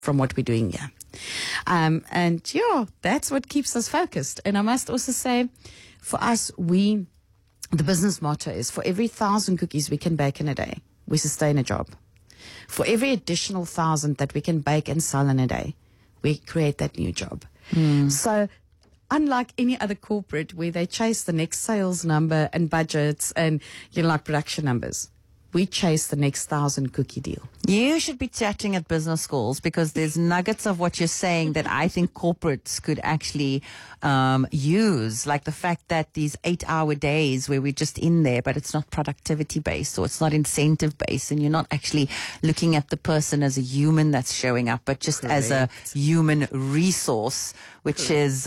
from what we're doing here. And yeah, that's what keeps us focused. And I must also say, for us, the business motto is for every 1,000 cookies we can bake in a day, we sustain a job. For every additional 1,000 that we can bake and sell in a day, we create that new job. So unlike any other corporate where they chase the next sales number and budgets and, like production numbers, we chase the next 1,000 cookie deal. You should be chatting at business schools, because there's nuggets of what you're saying that I think corporates could actually use, like the fact that these 8-hour days where we're just in there, but it's not productivity based, or it's not incentive based, and you're not actually looking at the person as a human that's showing up, but just as a human resource, which is,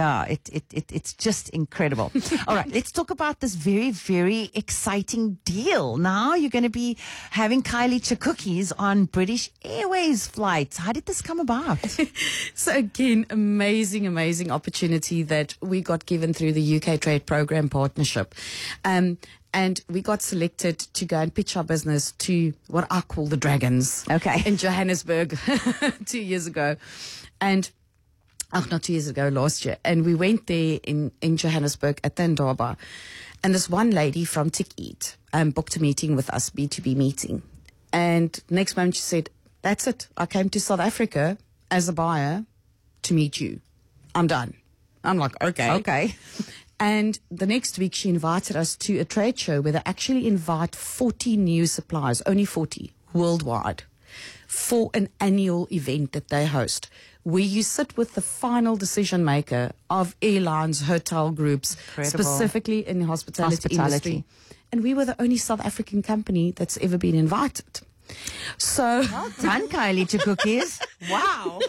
it's just incredible. All right, let's talk about this very, very exciting deal. Now you're going to be having Khayelitsha cookies on British Airways flights. How did this come about? So again, amazing opportunity that we got given through the UK Trade Program Partnership. And we got selected to go and pitch our business to what I call the Dragons. Okay. In Johannesburg 2 years ago. And not 2 years ago, last year. And we went there in Johannesburg at the Ndaba. And this one lady from TickEat booked a meeting with us, B2B meeting. And next moment she said, that's it. I came to South Africa as a buyer to meet you. I'm done. I'm like, okay. And the next week she invited us to a trade show where they actually invite 40 new suppliers, only 40 worldwide, for an annual event that they host, where you sit with the final decision maker of airlines, hotel groups, specifically in the hospitality industry. And we were the only South African company that's ever been invited. So well done, Khayelitsha cookies. Wow.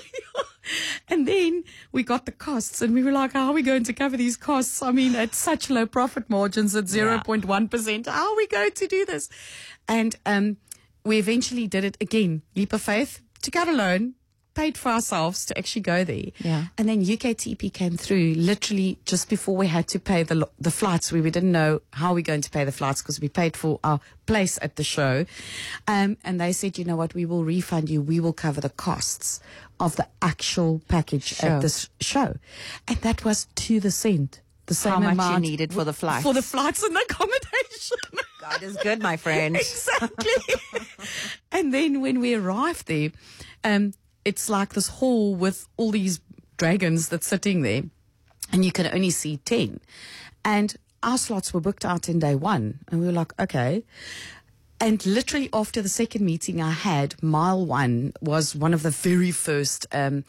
And then we got the costs, and we were like, how are we going to cover these costs? I mean, at such low profit margins at 0.1%, how are we going to do this? And we eventually did it again, leap of faith, took out a loan, paid for ourselves to actually go there. Yeah. And then UKTP came through literally just before we had to pay the flights, where we didn't know how we're going to pay the flights because we paid for our place at the show. And they said, you know what, we will refund you. We will cover the costs of the actual package at this show. And that was to the cent. The same how much amount you needed for the flights. For the flights and the accommodation. God is good, my friend. Exactly. And then when we arrived there, it's like this hall with all these dragons that's sitting there, and you can only see 10. And our slots were booked out in day one. And we were like, okay. And literally after the second meeting I had, Mile One was one of the very first,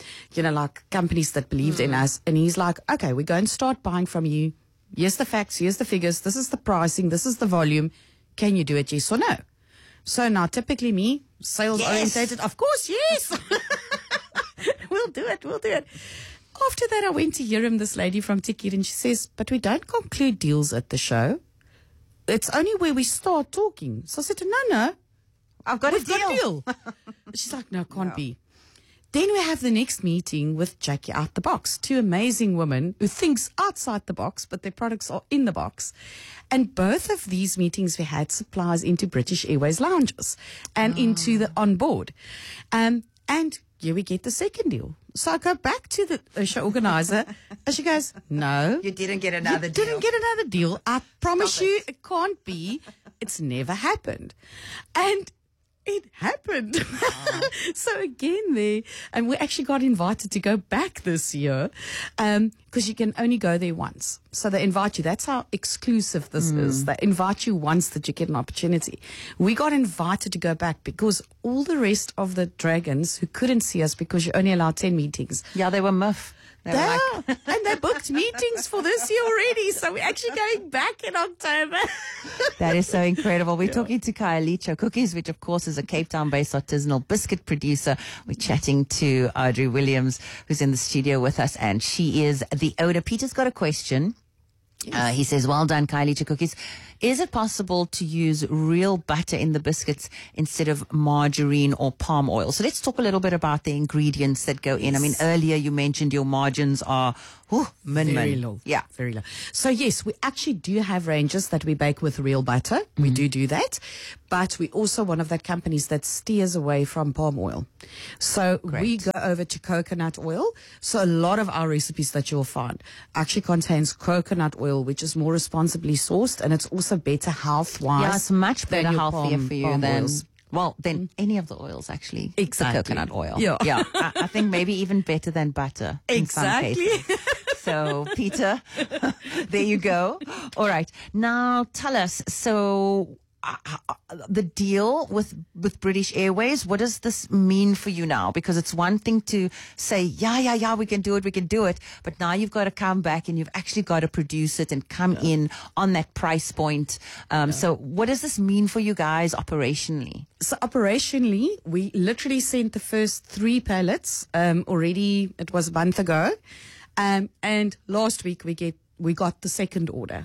companies that believed in us. And he's like, okay, we're going to start buying from you. Here's the facts. Here's the figures. This is the pricing. This is the volume. Can you do it? Yes or no? So now typically me, sales orientated. Of course, yes. We'll do it. After that, I went to Hiram, this lady from TickEat, and she says, but we don't conclude deals at the show. It's only where we start talking. So I said, no, I've got a deal. She's like, no, can't be. Then we have the next meeting with Jackie Out the Box, two amazing women who thinks outside the box, but their products are in the box. And both of these meetings we had supplies into British Airways lounges and into the onboard. And here we get the second deal. So I go back to the show organizer, and she goes, no. You didn't get another deal. Didn't get another deal. I promise you it can't be. It's never happened. And it happened. So again there, and we actually got invited to go back this year, because you can only go there once. So they invite you. That's how exclusive this is. They invite you once that you get an opportunity. We got invited to go back because all the rest of the dragons who couldn't see us because you only allowed 10 meetings. Yeah, they were muff. And they booked meetings for this year already. So we're actually going back in October. That is so incredible. We're talking to Khayelitsha Cookies, which of course is a Cape Town-based artisanal biscuit producer. We're chatting to Audrey Williams, who's in the studio with us, and she is the owner. Peter's got a question. He says, well done, Khayelitsha Cookies. Is it possible to use real butter in the biscuits instead of margarine or palm oil? So let's talk a little bit about the ingredients that go in. I mean, earlier you mentioned your margins are very low. Yeah. Very low. So yes, we actually do have ranges that we bake with real butter. We do that. But we also one of the companies that steers away from palm oil. So we go over to coconut oil. So a lot of our recipes that you'll find actually contains coconut oil, which is more responsibly sourced, and it's also better health-wise. Yeah, it's much than better your healthier for you than oils. Well, than any of the oils, actually. Exactly. The coconut oil. Yeah. Yeah. I think maybe even better than butter. In some cases. So, Peter, there you go. All right. Now, tell us, so the deal with British Airways, what does this mean for you now? Because it's one thing to say, yeah, we can do it. But now you've got to come back and you've actually got to produce it and come in on that price point. So what does this mean for you guys operationally? So operationally, we literally sent the first 3 pallets already. It was a month ago. And last week we got the second order.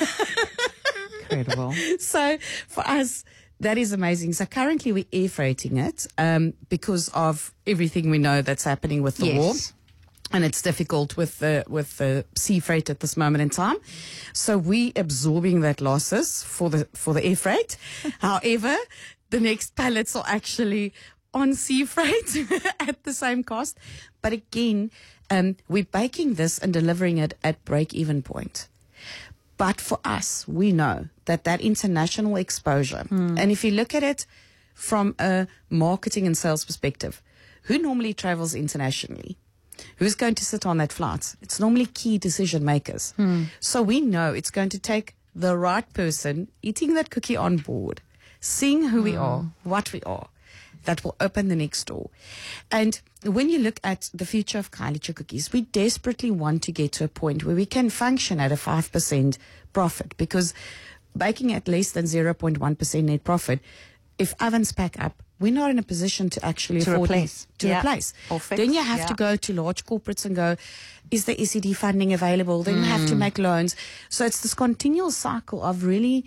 Incredible. So for us, that is amazing. So currently we're air freighting it because of everything we know that's happening with the war. And it's difficult with the sea freight at this moment in time. So we absorbing that losses for the air freight. However, the next pallets are actually on sea freight at the same cost. But again, we're baking this and delivering it at break-even point. But for us, we know that international exposure, and if you look at it from a marketing and sales perspective, who normally travels internationally? Who's going to sit on that flight? It's normally key decision makers. So we know it's going to take the right person eating that cookie on board, seeing who we are, what we are, that will open the next door. And when you look at the future of Khayelitsha Cookies, we desperately want to get to a point where we can function at a 5% profit, because baking at less than 0.1% net profit, if ovens pack up, we're not in a position to actually afford replace. replace. Then you have to go to large corporates and go, is the SED funding available? Then you have to make loans. So it's this continual cycle of really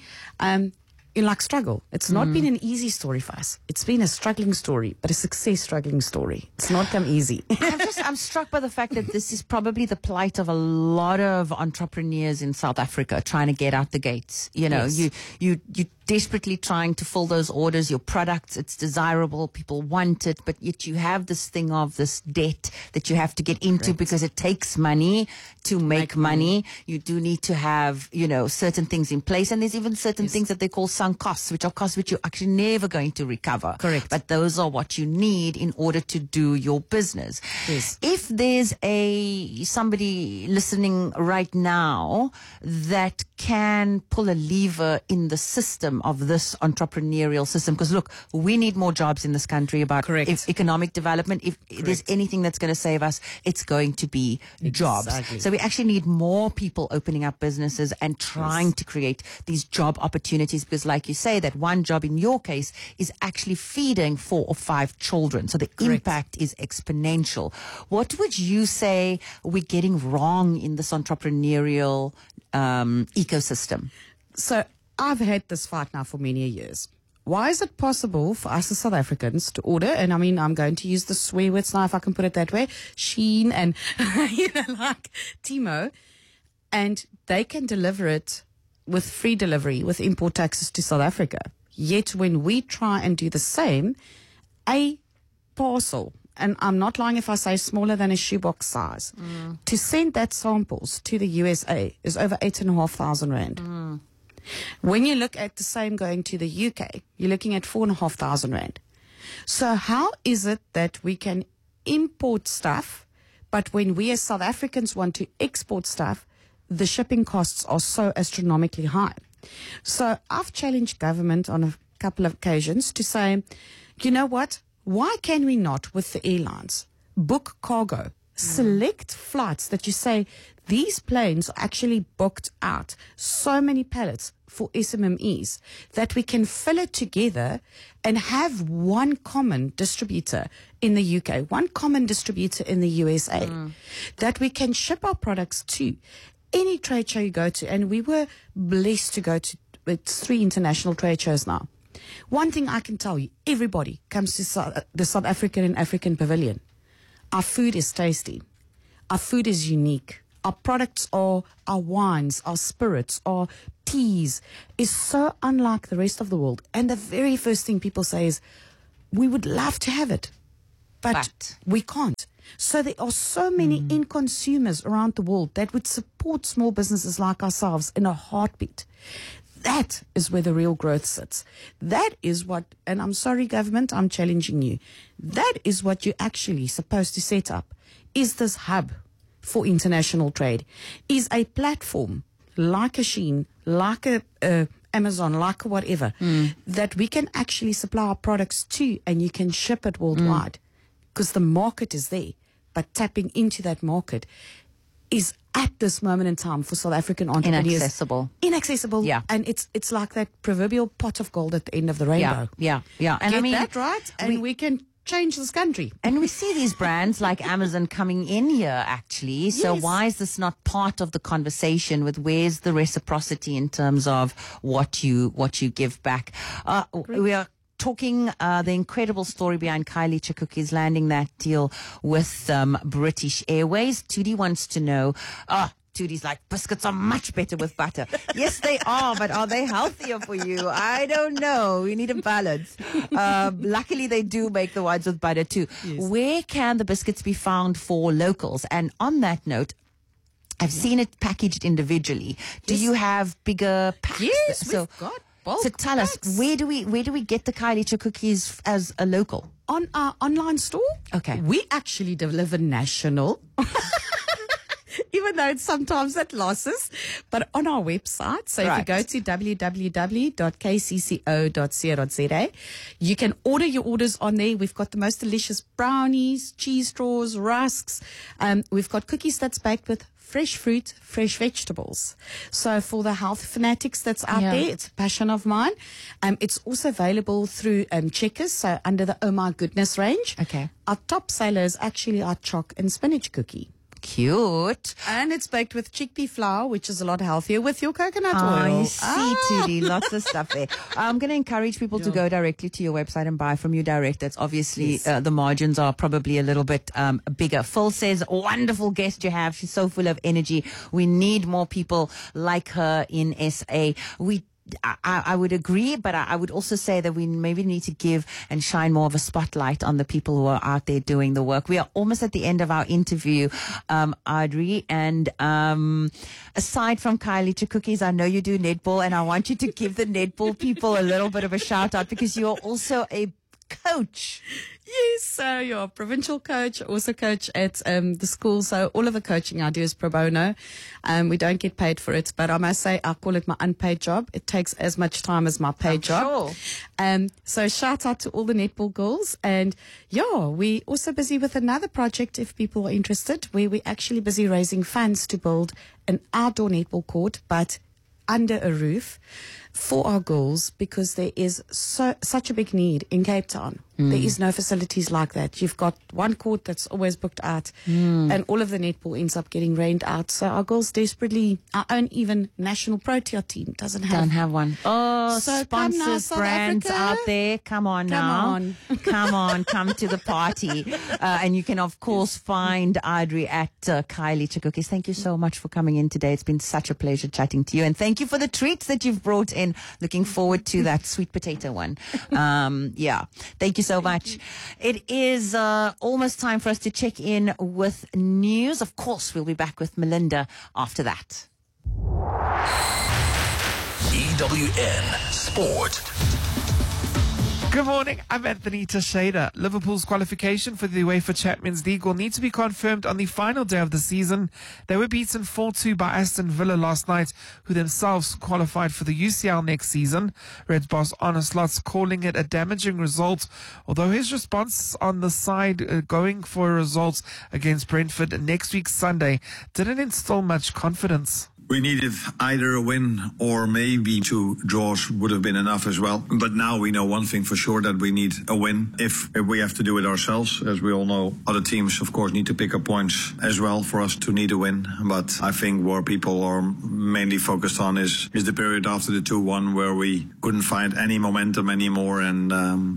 struggle. It's not been an easy story for us. It's been a struggling story, but a success struggling story. It's not come easy. I'm struck by the fact that this is probably the plight of a lot of entrepreneurs in South Africa trying to get out the gates. You know, you desperately trying to fill those orders, your products, it's desirable, people want it, but yet you have this thing of this debt that you have to get into because it takes money to make money. You do need to have, certain things in place, and there's even certain things that they call sunk costs, which are costs which you're actually never going to recover. Correct. But those are what you need in order to do your business. Yes. If there's somebody listening right now that can pull a lever in the system of this entrepreneurial system, because look, we need more jobs in this country. About economic development, if there's anything that's going to save us, it's going to be jobs. So we actually need more people opening up businesses and trying to create these job opportunities, because like you say, that one job in your case is actually feeding 4 or 5 children, so the impact is exponential. What would you say we're getting wrong in this entrepreneurial ecosystem? So I've had this fight now for many years. Why is it possible for us as South Africans to order, and I mean, I'm going to use the swear words now, if I can put it that way, Shein and, like Timo, and they can deliver it with free delivery, with import taxes to South Africa. Yet when we try and do the same, a parcel, and I'm not lying if I say smaller than a shoebox size, to send that samples to the USA is over 8,500 Rand. When you look at the same going to the UK, you're looking at 4,500 Rand. So how is it that we can import stuff, but when we as South Africans want to export stuff, the shipping costs are so astronomically high? So I've challenged government on a couple of occasions to say, you know what? Why can we not, with the airlines, book cargo, select flights that you say, these planes are actually booked out, so many pallets for SMMEs, that we can fill it together and have one common distributor in the UK, one common distributor in the USA, that we can ship our products to any trade show you go to. And we were blessed to go to it's 3 international trade shows now. One thing I can tell you, everybody comes to the South African and African Pavilion. Our food is tasty. Our food is unique. Our products are our wines, our spirits, our teas is so unlike the rest of the world. And the very first thing people say is, we would love to have it, but we can't. So there are so many end consumers around the world that would support small businesses like ourselves in a heartbeat. That is where the real growth sits. That is what, and I'm sorry, government, I'm challenging you. That is what you're actually supposed to set up, is this hub for international trade, is a platform like a Shein, like a Amazon, like a whatever, that we can actually supply our products to, and you can ship it worldwide because the market is there. But tapping into that market is at this moment in time for South African entrepreneurs inaccessible. Yeah. And it's like that proverbial pot of gold at the end of the rainbow. Yeah. And Get I mean, that right, and we can change this country. and we see these brands like Amazon coming in here, actually. So Yes. why is this not part of the conversation with where's the reciprocity in terms of what you give back? We are talking the incredible story behind Kylie Chikuki's landing that deal with British Airways. Tootie wants to know, Tootie's like, biscuits are much better with butter. Yes, they are, but are they healthier for you? I don't know. We need a balance. Luckily, they do make the ones with butter too. Yes. Where can the biscuits be found for locals? And on that note, I've seen it packaged individually. Do you have bigger packs? Yes, we've got bulk So tell us, packs. where do we get the Kylie Chikuki's as a local? On our online store, Okay. we actually deliver national. Even though it's sometimes at losses, but on our website. So if you Right. go to www.kcco.co.za, you can order your orders on there. We've got the most delicious brownies, cheese straws, rusks. We've got cookies that's baked with fresh fruit, fresh vegetables. So for the health fanatics that's out Yeah. there, it's a passion of mine. It's also available through Checkers, so under the Oh My Goodness range. Okay. Our top seller is actually our choc and spinach cookie. Cute. And it's baked with chickpea flour, which is a lot healthier, with your coconut I oil. see, Tootie. Lots of stuff there. I'm going to encourage people to go directly to your website and buy from you direct. That's obviously, the margins are probably a little bit bigger. Phil says, wonderful guest you have. She's so full of energy. We need more people like her in SA. I would agree, but I would also say that we maybe need to give and shine more of a spotlight on the people who are out there doing the work. We are almost at the end of our interview, Audrey, and aside from Kylie Chikuki's, I know you do netball, and I want you to give the netball people a little bit of a shout out because you are also a coach. Yes, so you're a provincial coach, also coach at the school. So all of the coaching I do is pro bono. We don't get paid for it, but I must say I call it my unpaid job. It takes as much time as my paid job. Sure. So shout out to all the netball girls. And yeah, we're also busy with another project if people are interested, where we're actually busy raising funds to build an outdoor netball court, but under a roof for our girls, because there is such a big need in Cape Town. There is no facilities like that. You've got one court that's always booked out, and all of the netball ends up getting rained out. So our girls desperately, our own even national Protea team doesn't have one. Oh, So come now, sponsors, South brands Africa. out there. Come on now. Come to the party. And you can, of course, find Audrey at Kylie Chikuki's. Thank you so much for coming in today. It's been such a pleasure chatting to you. And thank you for the treats that you've brought in. Looking forward to that sweet potato one. Thank you so much. It is almost time for us to check in with news. Of course, we'll be back with Melinda after that. EWN Sport. Good morning, I'm Anthony Teixeira. Liverpool's qualification for the UEFA Champions League will need to be confirmed on the final day of the season. They were beaten 4-2 by Aston Villa last night, who themselves qualified for the UCL next season. Reds boss Arne Slot's calling it a damaging result, although his response on the side going for a result against Brentford next week Sunday didn't instill much confidence. We needed either a win or maybe 2 draws would have been enough as well. But now we know one thing for sure, that we need a win. If we have to do it ourselves, as we all know, other teams, of course, need to pick up points as well for us to need a win. But I think where people are mainly focused on is the period after the 2-1 where we couldn't find any momentum anymore and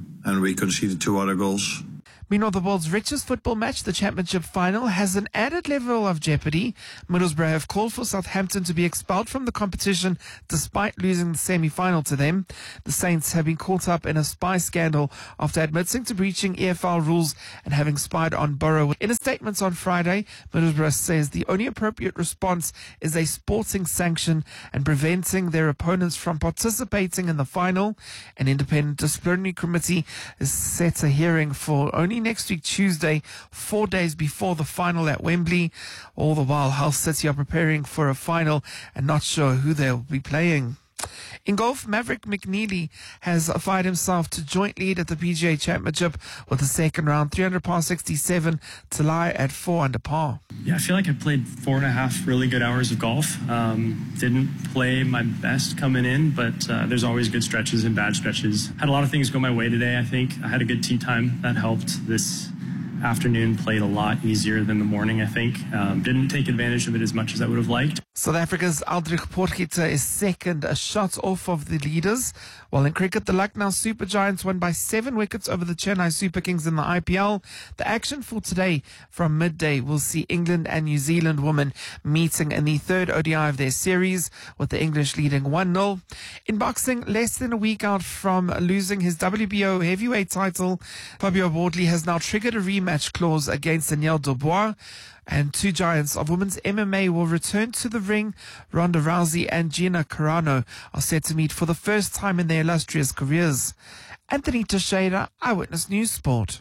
we conceded 2 other goals. Meanwhile, the world's richest football match, the championship final, has an added level of jeopardy. Middlesbrough have called for Southampton to be expelled from the competition despite losing the semi-final to them. The Saints have been caught up in a spy scandal after admitting to breaching EFL rules and having spied on Borough. In a statement on Friday, Middlesbrough says the only appropriate response is a sporting sanction and preventing their opponents from participating in the final. An independent disciplinary committee is set a hearing for only next week, Tuesday, 4 days before the final at Wembley. All the while, Hull City are preparing for a final and not sure who they'll be playing. In golf, Maverick McNeely has fired himself to joint lead at the PGA Championship with the second round, 300 par 67 to lie at 4 under par. Yeah, I feel like I played 4.5 really good hours of golf. Didn't play my best coming in, but there's always good stretches and bad stretches. Had a lot of things go my way today, I think. I had a good tee time. That helped. This afternoon played a lot easier than the morning, I think. Didn't take advantage of it as much as I would have liked. South Africa's Aldrich Potgieter is second, a shot off of the leaders. While in cricket, the Lucknow Super Giants won by 7 wickets over the Chennai Super Kings in the IPL. The action for today from midday will see England and New Zealand women meeting in the third ODI of their series, with the English leading 1-0. In boxing, less than a week out from losing his WBO heavyweight title, Fabio Wardley has now triggered a rematch clause against Danielle Dubois. And 2 giants of women's MMA will return to the ring. Ronda Rousey and Gina Carano are set to meet for the first time in their illustrious careers. Anthony Teixeira, Eyewitness News Sport.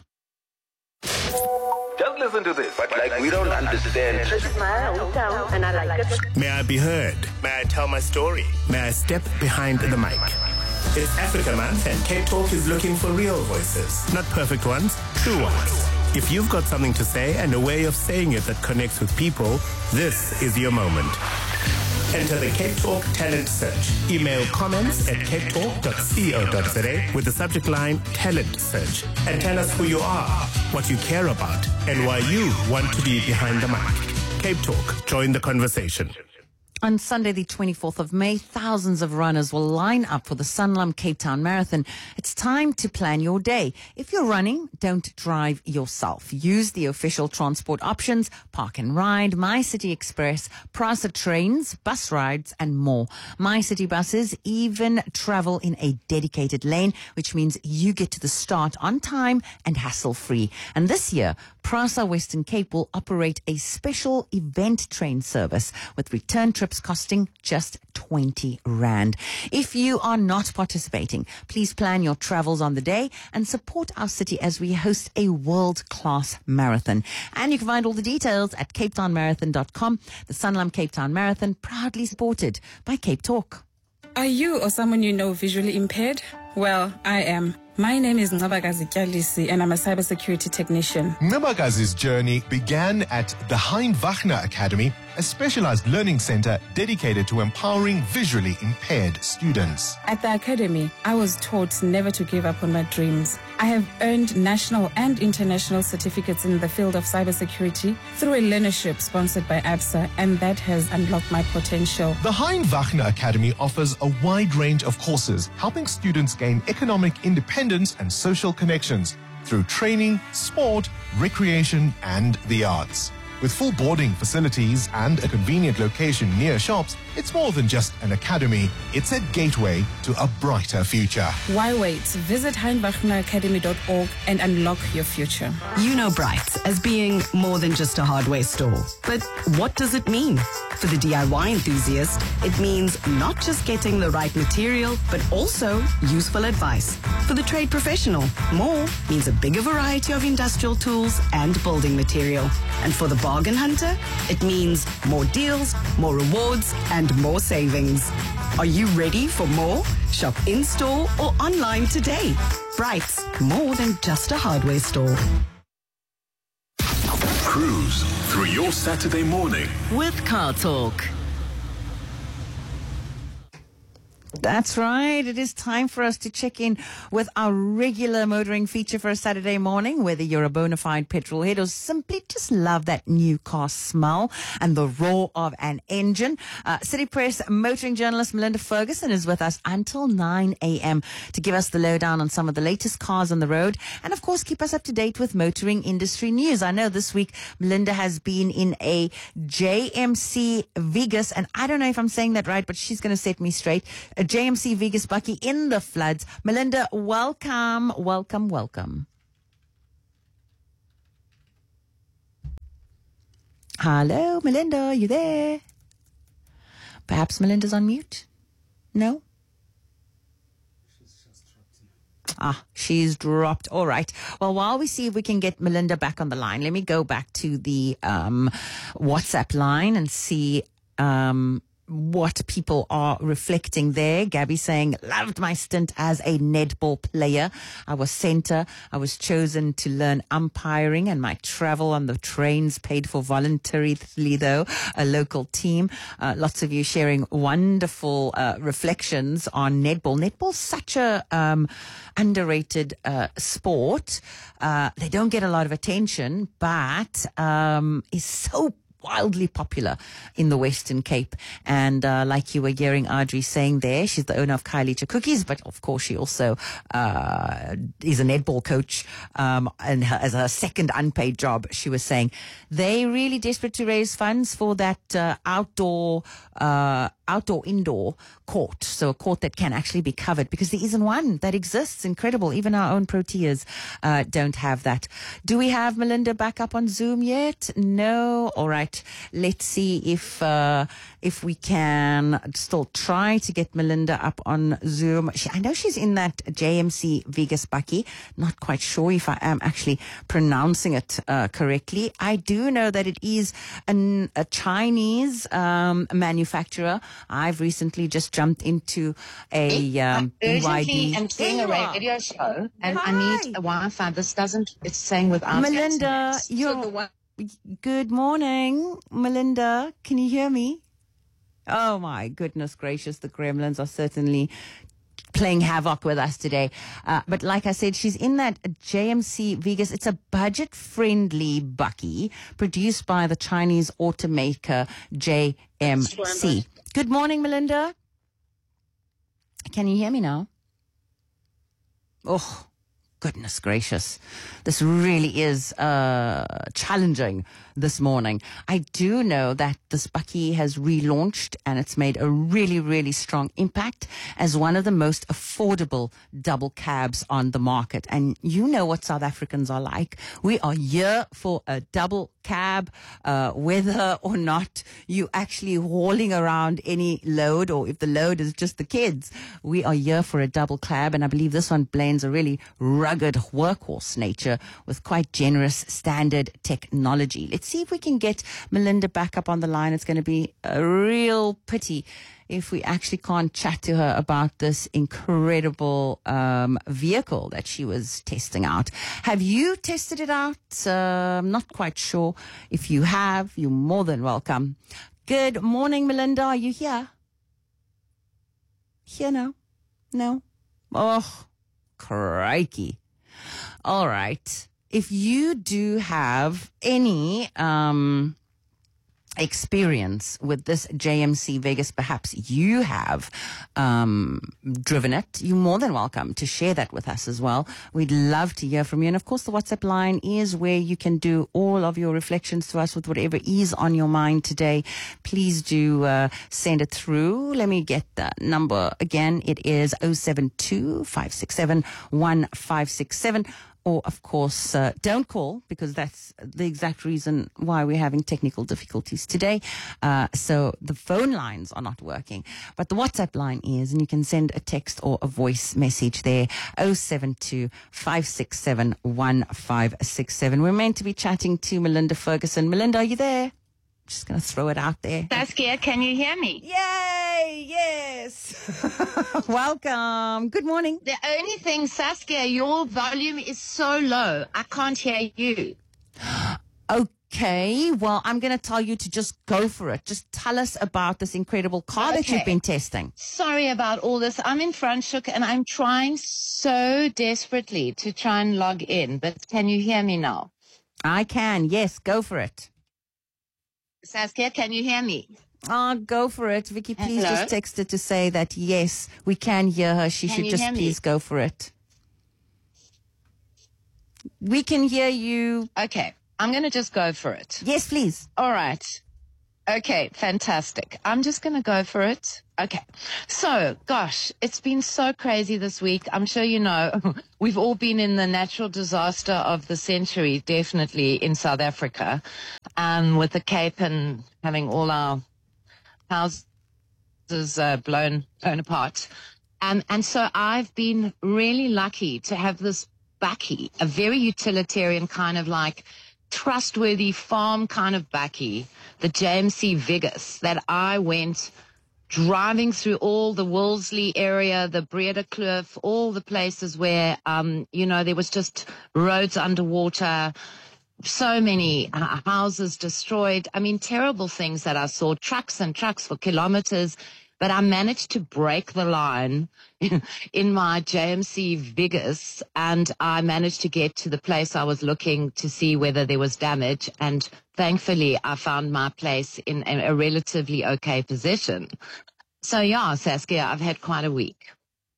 Don't listen to this, but like we don't understand. This is my hometown and I like it. May I be heard? May I tell my story? May I step behind the mic? It's Africa Month and Cape Talk is looking for real voices. Not perfect ones, true ones. If you've got something to say and a way of saying it that connects with people, this is your moment. Enter the Cape Talk Talent Search. Email comments at capetalk.co.za with the subject line Talent Search. And tell us who you are, what you care about, and why you want to be behind the mic. Cape Talk. Join the conversation. On Sunday, the 24th of May, thousands of runners will line up for the Sanlam Cape Town Marathon. It's time to plan your day. If you're running, don't drive yourself. Use the official transport options, Park and Ride, MyCity Express, Prasa trains, bus rides, and more. MyCity buses even travel in a dedicated lane, which means you get to the start on time and hassle-free. And this year, Prasa Western Cape will operate a special event train service with return trips costing just 20 Rand. If you are not participating, please plan your travels on the day and support our city as we host a world-class marathon. And you can find all the details at capetownmarathon.com. The Sanlam Cape Town Marathon, proudly supported by Cape Talk. Are you or someone you know visually impaired? Well, I am. My name is Ngabagazi Kyalisi and I'm a cybersecurity technician. Ngabagazi's journey began at the Hein Wagner Academy, a specialized learning center dedicated to empowering visually impaired students. At the academy, I was taught never to give up on my dreams. I have earned national and international certificates in the field of cybersecurity through a learnership sponsored by ABSA, and that has unlocked my potential. The Hein Wagner Academy offers a wide range of courses, helping students gain economic independence and social connections through training, sport, recreation, and the arts. With full boarding facilities and a convenient location near shops, it's more than just an academy. It's a gateway to a brighter future. Why wait? Visit heinwagneracademy.org and unlock your future. You know Bright as being more than just a hardware store. But what does it mean? For the DIY enthusiast, it means not just getting the right material, but also useful advice. For the trade professional, more means a bigger variety of industrial tools and building material. And for the bargain hunter, it means more deals, more rewards, and more savings. Are you ready for more? Shop in-store or online today. Bright's more than just a hardware store. Cruise through your Saturday morning With Car Talk. That's right. It is time for us to check in with our regular motoring feature for a Saturday morning, whether you're a bona fide petrol head or simply just love that new car smell and the roar of an engine. City Press motoring journalist Melinda Ferguson is with us until 9 a.m. to give us the lowdown on some of the latest cars on the road and, of course, keep us up to date with motoring industry news. I know this week Melinda has been in a JMC Vegas, and I don't know if I'm saying that right, but she's going to set me straight. A JMC Vegas Bucky in the floods. Melinda, welcome. Hello, Melinda, are you there? Perhaps Melinda's on mute? No? She's dropped. All right. Well, while we see if we can get Melinda back on the line, let me go back to the WhatsApp line and see what people are reflecting there. Gabby saying, loved my stint as a netball player. I was center. I was chosen to learn umpiring, and my travel on the trains paid for voluntarily, though, a local team. Lots of you sharing wonderful reflections on netball. Netball's such a underrated sport. They don't get a lot of attention, but is so wildly popular in the Western Cape. And like you were hearing Audrey saying there, she's the owner of Kylie Cookies, but of course she also is a netball coach, and as a second unpaid job, she was saying they're really desperate to raise funds for that outdoor-indoor court, so a court that can actually be covered, because there isn't one that exists. Incredible. Even our own Proteas don't have that. Do we have Melinda back up on Zoom yet? No. All right. Let's see if we can still try to get Melinda up on Zoom. I know she's in that JMC Vegas Bucky. Not quite sure if I am actually pronouncing it correctly. I do know that it is a Chinese manufacturer. I've recently just jumped into a I'm urgently BYD. and doing a radio show, and I need a Wi-Fi. This doesn't. It's saying without Melinda, internet. good morning, Melinda. Can you hear me? Oh my goodness gracious, the gremlins are certainly playing havoc with us today. But like I said, she's in that JMC Vegas. It's a budget-friendly Bucky produced by the Chinese automaker JMC. Good morning, Melinda. Can you hear me now? Oh, goodness gracious. This really is challenging this morning. I do know that this Bucky has relaunched, and it's made a really, really strong impact as one of the most affordable double cabs on the market. And you know what South Africans are like. We are here for a double cab, whether or not you actually hauling around any load, or if the load is just the kids. We are here for a double cab, and I believe this one blends a really rugged workhorse nature with quite generous standard technology. Let's see if we can get Melinda back up on the line. It's going to be a real pity if we actually can't chat to her about this incredible vehicle that she was testing out. Have you tested it out? I'm not quite sure. If you have, you're more than welcome. Good morning, Melinda. Are you here? Here now? No? Oh, crikey. All right. If you do have any experience with this JMC Vegas, perhaps you have driven it, you're more than welcome to share that with us as well. We'd love to hear from you. And of course, the WhatsApp line is where you can do all of your reflections to us with whatever is on your mind today. Please do send it through. Let me get the number again. It is 072-567-1567. Or, of course, don't call, because that's the exact reason why we're having technical difficulties today. So the phone lines are not working. But the WhatsApp line is, and you can send a text or a voice message there, 072-567-1567. We're meant to be chatting to Melinda Ferguson. Melinda, are you there? Just going to throw it out there. Saskia, can you hear me? Yay! Yes! Welcome. Good morning. The only thing, Saskia, your volume is so low. I can't hear you. Okay, well, I'm going to tell you to just go for it. Just tell us about this incredible car that you've been testing. Sorry about all this. I'm in Franschhoek and I'm trying so desperately to try and log in, but can you hear me now? I can, yes, go for it. Saskia, can you hear me? Go for it. Vicky, please Hello? just text her to say that, yes, we can hear her. She Can should you just hear me? please go for it. We can hear you. Okay, I'm going to just go for it. Yes, please. All right. Okay, fantastic. I'm just going to go for it. Okay. So, gosh, it's been so crazy this week. I'm sure you know we've all been in the natural disaster of the century, definitely in South Africa, with the Cape and having all our houses blown apart. And so I've been really lucky to have this bakkie, a very utilitarian kind of like trustworthy farm kind of bakkie, the JMC Vigus, that I went driving through all the Wolseley area, the Breda Kloof, all the places where, there was just roads underwater, so many houses destroyed. I mean, terrible things that I saw, trucks and trucks for kilometers. But I managed to break the line in my JMC Vigus, and I managed to get to the place I was looking to see whether there was damage. And thankfully, I found my place in a relatively okay position. So, yeah, Saskia, I've had quite a week.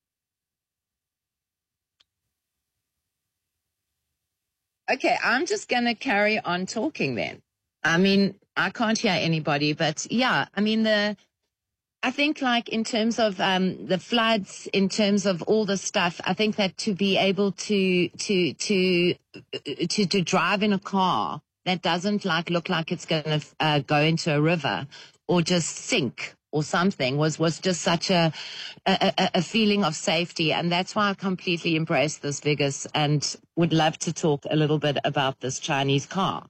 Okay, I'm just going to carry on talking then. I mean, I can't hear anybody, but yeah, I mean, I think like in terms of the floods, in terms of all the stuff, I think that to be able to drive in a car that doesn't like look like it's going to go into a river or just sink or something was just such a feeling of safety. And that's why I completely embraced this Vigus and would love to talk a little bit about this Chinese car.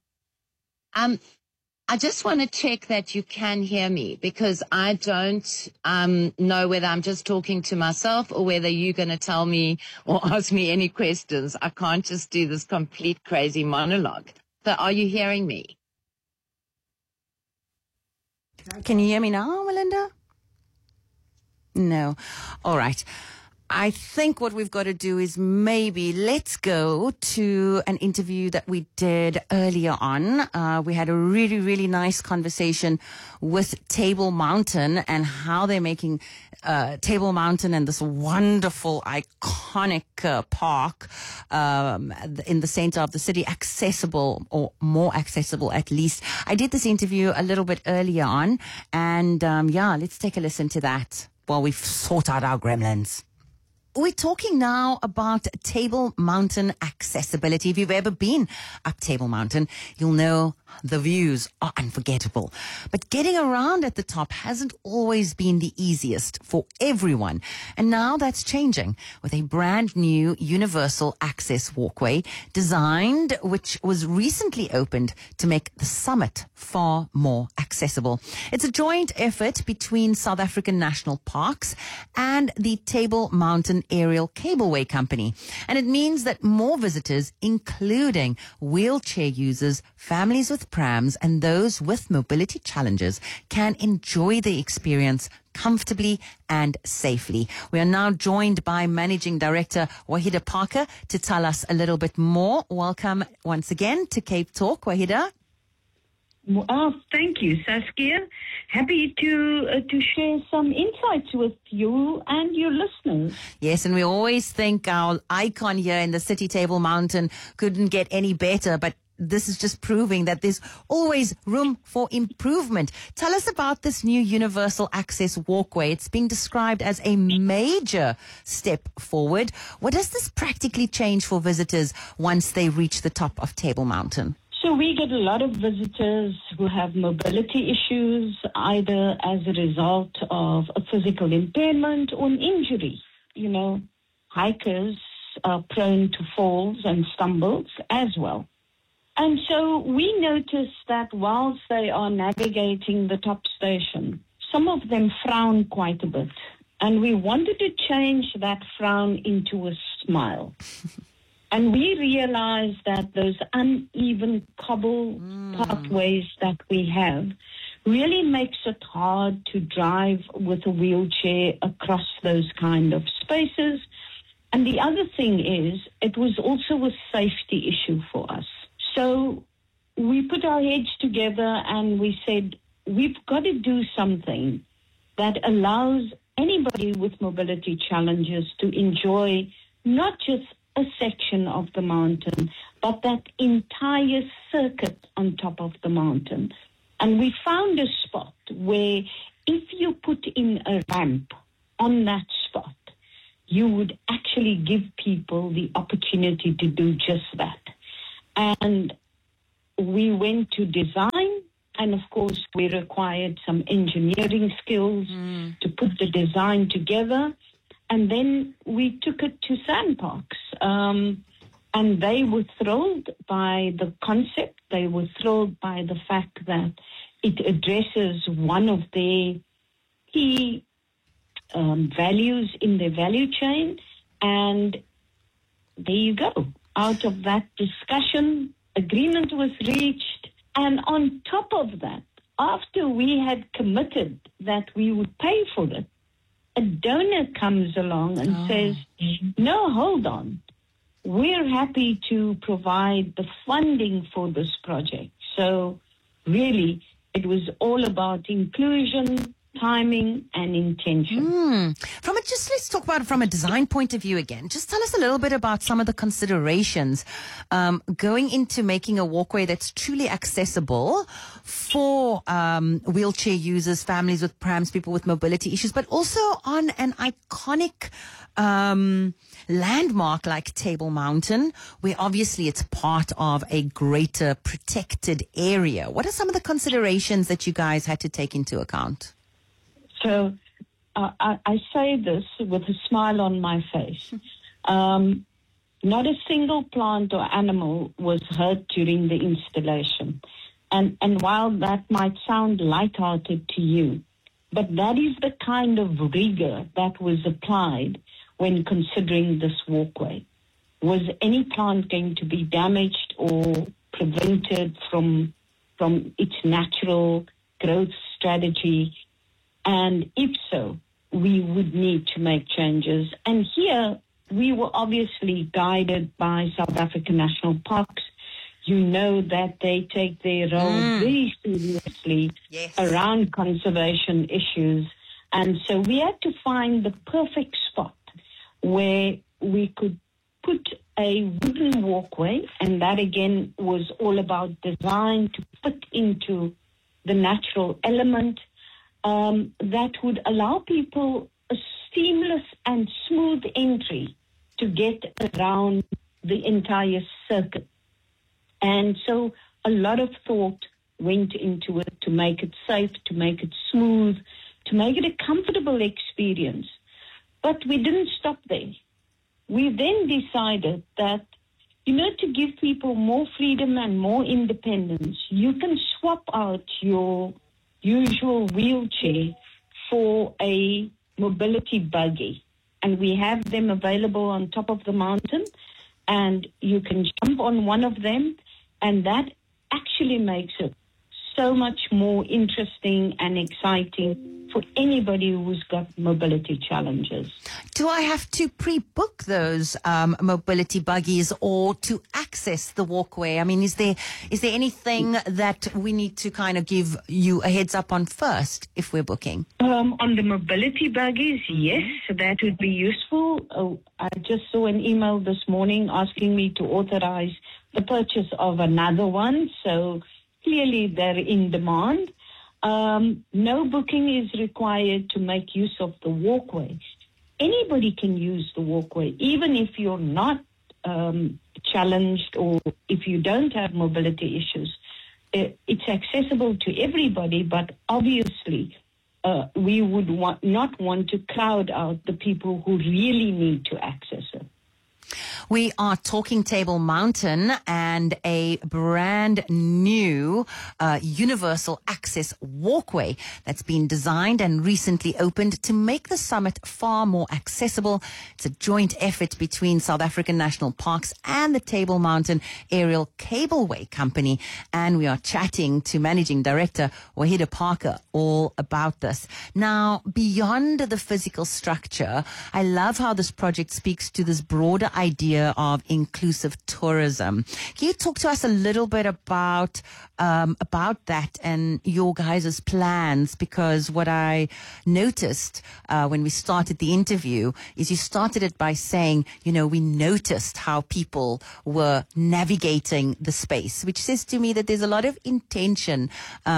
I just want to check that you can hear me because I don't know whether I'm just talking to myself or whether you're going to tell me or ask me any questions. I can't just do this complete crazy monologue. So are you hearing me? Can you hear me now, Melinda? No. All right. I think what we've got to do is maybe let's go to an interview that we did earlier on. We had a really, really nice conversation with Table Mountain and how they're making Table Mountain and this wonderful, iconic park in the center of the city accessible, or more accessible at least. I did this interview a little bit earlier on, and let's take a listen to that while we sort out our gremlins. We're talking now about Table Mountain accessibility. If you've ever been up Table Mountain, you'll know the views are unforgettable. But getting around at the top hasn't always been the easiest for everyone. And now that's changing with a brand new universal access walkway designed, which was recently opened to make the summit far more accessible. It's a joint effort between South African National Parks and the Table Mountain Aerial Cableway Company. And it means that more visitors, including wheelchair users, families with prams, and those with mobility challenges, can enjoy the experience comfortably and safely. We are now joined by Managing Director Wahida Parker to tell us a little bit more. Welcome once again to Cape Talk, Wahida. Oh, thank you, Saskia. Happy to share some insights with you and your listeners. Yes, and we always think our icon here in the city, Table Mountain, couldn't get any better, but this is just proving that there's always room for improvement. Tell us about this new universal access walkway. It's being described as a major step forward. What does this practically change for visitors once they reach the top of Table Mountain? So we get a lot of visitors who have mobility issues, either as a result of a physical impairment or an injury. You know, hikers are prone to falls and stumbles as well. And so we noticed that whilst they are navigating the top station, some of them frown quite a bit. And we wanted to change that frown into a smile. And we realized that those uneven cobble pathways that we have really makes it hard to drive with a wheelchair across those kind of spaces. And the other thing is, it was also a safety issue for us. So we put our heads together and we said, we've got to do something that allows anybody with mobility challenges to enjoy not just a section of the mountain, but that entire circuit on top of the mountain. And we found a spot where if you put in a ramp on that spot, you would actually give people the opportunity to do just that. And we went to design, and of course we required some engineering skills to put the design together. And then we took it to SANParks, and they were thrilled by the concept. They were thrilled by the fact that it addresses one of their key values in their value chain. And there you go. Out of that discussion, agreement was reached. And on top of that, after we had committed that we would pay for it, a donor comes along and says, no, hold on. We're happy to provide the funding for this project. So really, it was all about inclusion, timing, and intention. Let's talk about it from a design point of view again. Just tell us a little bit about some of the considerations going into making a walkway that's truly accessible for wheelchair users, families with prams, people with mobility issues, but also on an iconic landmark like Table Mountain, where obviously it's part of a greater protected area. What are some of the considerations that you guys had to take into account? So I say this with a smile on my face. Not a single plant or animal was hurt during the installation. And while that might sound lighthearted to you, but that is the kind of rigor that was applied when considering this walkway. Was any plant going to be damaged or prevented from its natural growth strategy? And if so, we would need to make changes. And here we were obviously guided by South African National Parks. You know that they take their role very seriously around conservation issues. And so we had to find the perfect spot where we could put a wooden walkway, and that again was all about design to fit into the natural element that would allow people a seamless and smooth entry to get around the entire circuit. And so a lot of thought went into it to make it safe, to make it smooth, to make it a comfortable experience. But we didn't stop there. We then decided that, to give people more freedom and more independence, you can swap out your usual wheelchair for a mobility buggy. And we have them available on top of the mountain, and you can jump on one of them, and that actually makes it so much more interesting and exciting for anybody who's got mobility challenges. Do I have to pre-book those mobility buggies or to access the walkway? I mean, is there anything that we need to kind of give you a heads up on first if we're booking? On the mobility buggies, yes, that would be useful. I just saw an email this morning asking me to authorize the purchase of another one, so clearly they're in demand. No booking is required to make use of the walkway. Anybody can use the walkway, even if you're not challenged or if you don't have mobility issues. It's accessible to everybody, but obviously we would not want to crowd out the people who really need to access it. We are talking Table Mountain and a brand new universal access walkway that's been designed and recently opened to make the summit far more accessible. It's a joint effort between South African National Parks and the Table Mountain Aerial Cableway Company. And we are chatting to Managing Director Wahida Parker all about this. Now, beyond the physical structure, I love how this project speaks to this broader idea of inclusive tourism. Can you talk to us a little bit about that and your guys' plans? Because what I noticed when we started the interview is you started it by saying, you know, we noticed how people were navigating the space, which says to me that there's a lot of intention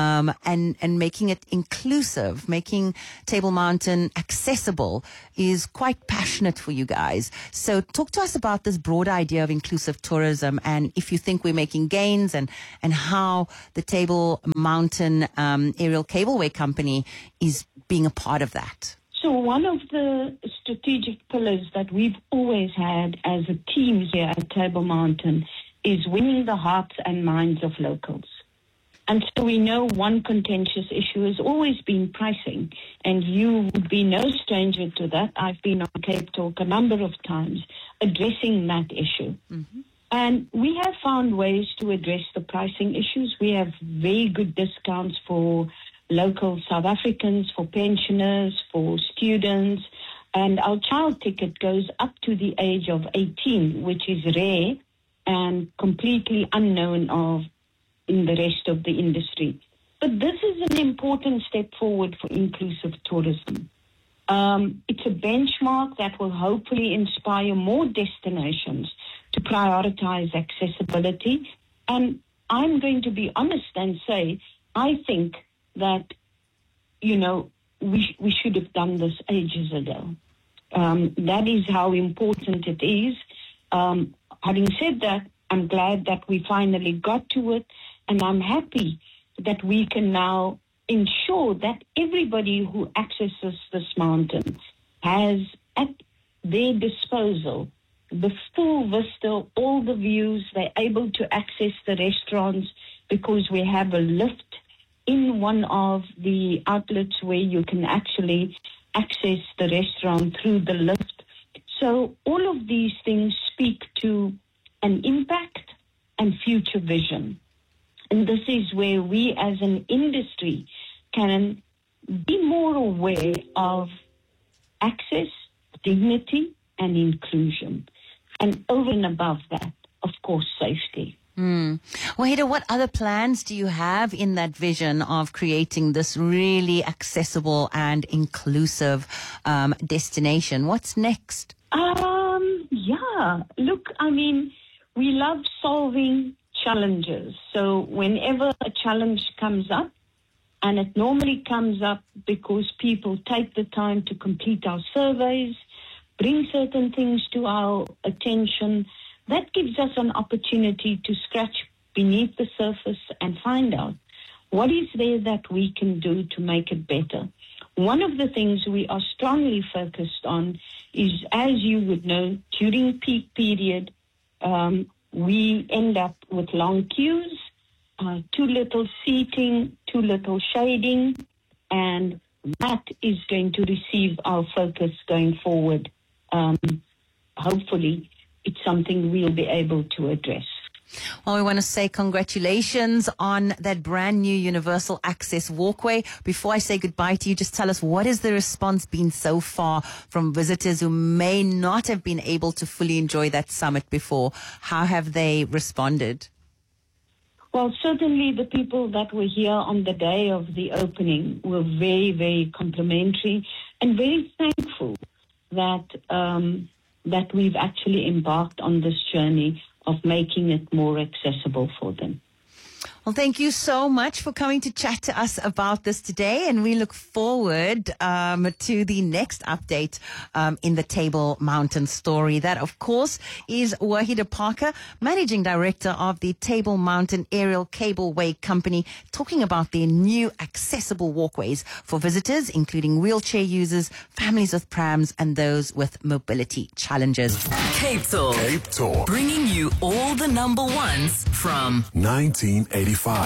and making it inclusive, making Table Mountain accessible is quite passionate for you guys. So talk to us about this broader idea of inclusive tourism and if you think we're making gains and how the Table Mountain Aerial Cableway Company is being a part of that. So one of the strategic pillars that we've always had as a team here at Table Mountain is winning the hearts and minds of locals. And so we know one contentious issue has always been pricing, and you would be no stranger to that. I've been on Cape Talk a number of times addressing that issue. Mm-hmm. And we have found ways to address the pricing issues. We have very good discounts for local South Africans, for pensioners, for students, and our child ticket goes up to the age of 18, which is rare and completely unknown in the rest of the industry. But this is an important step forward for inclusive tourism. It's a benchmark that will hopefully inspire more destinations to prioritize accessibility. And I'm going to be honest and say, I think that, you know, we should have done this ages ago. That is how important it is. Having said that, I'm glad that we finally got to it, and I'm happy that we can now ensure that everybody who accesses this mountain has at their disposal the full vista, all the views. They're able to access the restaurants because we have a lift in one of the outlets where you can actually access the restaurant through the lift. So all of these things speak to an impact and future vision. And this is where we as an industry can be more aware of access, dignity, and inclusion. And over and above that, of course, safety. Wahida, what other plans do you have in that vision of creating this really accessible and inclusive destination? What's next? Yeah, look, I mean, we love solving challenges. So whenever a challenge comes up, and it normally comes up because people take the time to complete our surveys, bring certain things to our attention, that gives us an opportunity to scratch beneath the surface and find out what is there that we can do to make it better. One of the things we are strongly focused on is, as you would know, during peak period, we end up with long queues, too little seating, too little shading, and that is going to receive our focus going forward. Hopefully, it's something we'll be able to address. Well, we want to say congratulations on that brand new universal access walkway. Before I say goodbye to you, just tell us, what has the response been so far from visitors who may not have been able to fully enjoy that summit before? How have they responded? Well, certainly the people that were here on the day of the opening were very, very complimentary and very thankful that that we've actually embarked on this journey of making it more accessible for them. Well, thank you so much for coming to chat to us about this today. And we look forward to the next update in the Table Mountain story. That, of course, is Wahida Parker, Managing Director of the Table Mountain Aerial Cableway Company, talking about their new accessible walkways for visitors, including wheelchair users, families with prams, and those with mobility challenges. Cape Talk. Cape Talk. Bringing you all the number ones from 1985.